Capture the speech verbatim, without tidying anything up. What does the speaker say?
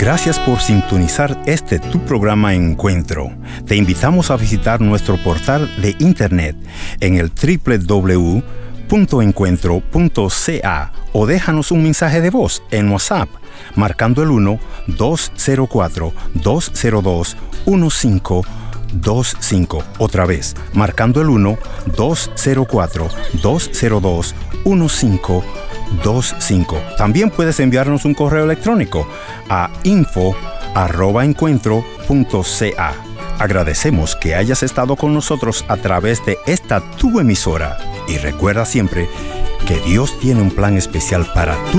Gracias por sintonizar este tu programa Encuentro. Te invitamos a visitar nuestro portal de internet en el doble u doble u doble u punto encuentro punto c a o déjanos un mensaje de voz en WhatsApp marcando el uno dos cero cuatro dos cero dos uno cinco dos cinco. Otra vez, marcando el uno dos cero cuatro dos cero dos uno cinco dos cinco. También puedes enviarnos un correo electrónico a info arroba encuentro punto c a. Agradecemos que hayas estado con nosotros a través de esta tu emisora y recuerda siempre que Dios tiene un plan especial para tu